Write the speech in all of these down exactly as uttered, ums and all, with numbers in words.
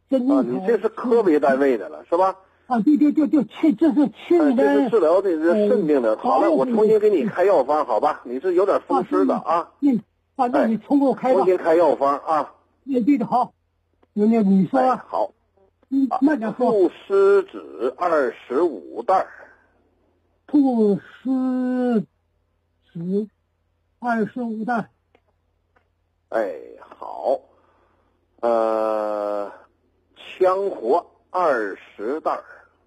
真啊，你这是科为单位的了，是吧？ 啊，对对对对，去这是去哎， 的。 这是治疗这是肾病的。好了，我重新给你开药方，好吧？你是有点风湿的啊。 嗯，啊，那你重给我开吧。 重新开药方啊。 对对的，好。那那你说。 哎，好。 嗯，慢点说。 菟丝子二十五袋。 菟丝子二十五袋。 哎，好。呃，羌活二十袋。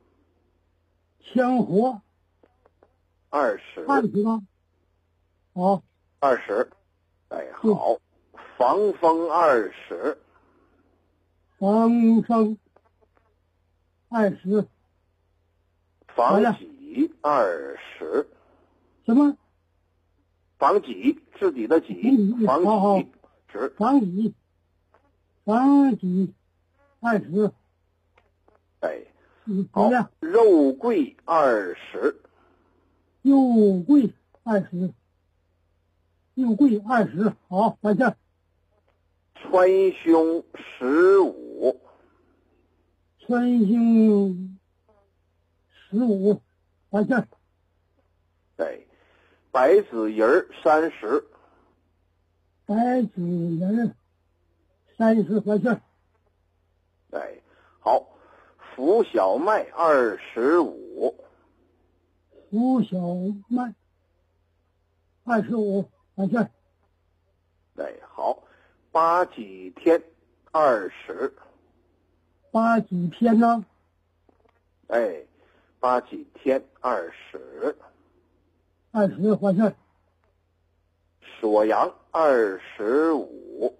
羌活。 二十。 二十吗？哦。 二十。哎，好。防风二十。 防风二十。 防己二十。 什么？ 防己，自己的己，防己十。 防己。防己二十。 哎， 好。 肉桂二十。 肉桂二十。肉桂二十，好，完事。 川芎十五。 川芎十五，完事。 对，白子仁三十。 白子仁三十，完事。 哎，好，浮小麦二十五。 浮小麦二十五，完事。 哎，好，八几天二十。 八几天呢？ 哎，八几天二十。 二十，完事。 锁阳二十五。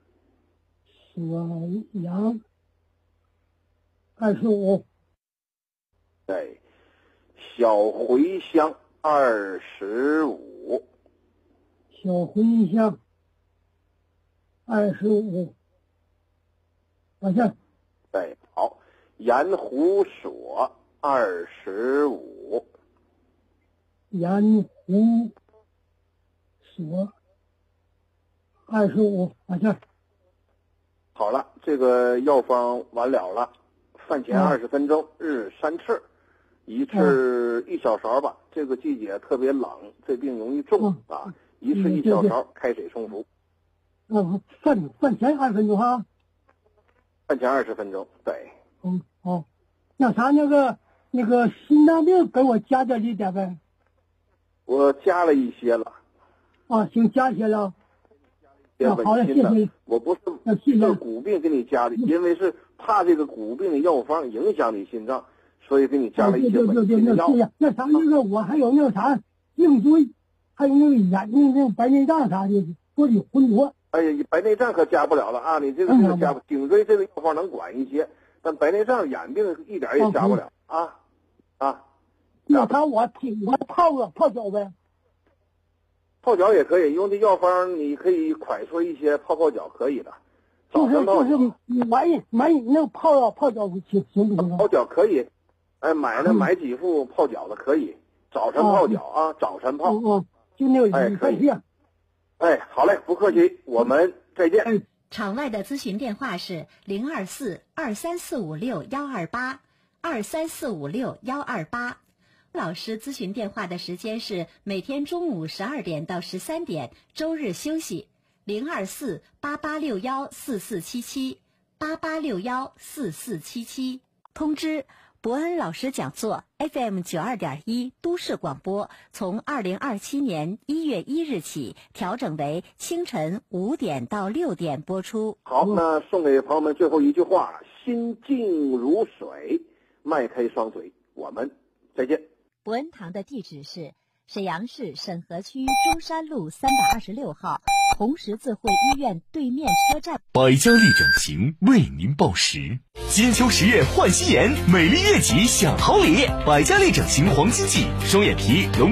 锁阳二十五。 对，小茴香二十五。 小茴香二十五，完事。 对，好，盐胡索二十五。 盐胡索二十五，完事。 好了，这个药方完了了，饭前二十分钟，日三次，一次一小勺吧。这个季节特别冷，这病容易重啊，一次一小勺，开水冲服。 嗯，饭饭前二十分钟哈。 饭前二十分钟，对。 嗯，好。那啥，那个那个心脏病给我加点一点呗。 我加了一些了。 啊，行，加一些了。啊，好嘞，谢谢。 我不是谢谢这骨病给你加的，因为是怕这个骨病的药方影响你心脏，所以给你加了一些稳心的药。 对对对，那啥，那个我还有那个啥颈椎，还有那个眼睛那个白内障啥的，说你浑浊。 哎呀，白内障可加不了了啊！你这个这个加不，颈椎这个药方能管一些，但白内障、眼病一点也加不了啊啊！ 那他我我泡个泡脚呗。 泡脚也可以，用这药方你可以蒯出一些泡泡脚可以的。 就是就是买买那泡泡脚行行不行？ 泡脚可以，哎，买那买几副泡脚的可以，早晨泡脚啊，早晨泡。 嗯，就那个哎可以。哎，好嘞，不客气，我们再见。 哎， 场外的咨询电话是零二四二三四五六幺二八二三四五六幺二八。老师咨询电话的时间是每天中午十二点到十三点，周日休息。零二四八八六幺四四七七八八六幺四四七七。通知：伯恩老师讲座 F M 九二点一都市广播，从二零二七年一月一日起调整为清晨五点到六点播出。 好，那送给朋友们最后一句话：心静如水，迈开双腿，我们再见。 伯恩堂的地址是沈阳市沈河区中山路三百二十六号，红十字会医院对面车站。 百家丽整形为您报时，金秋十月焕新颜，美丽月季享好礼。百家丽整形黄金季，双眼皮、隆